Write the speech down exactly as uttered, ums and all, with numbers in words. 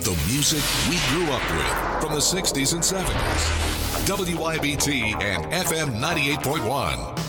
The music we grew up with from the sixties and seventies. W I B T and F M ninety-eight point one.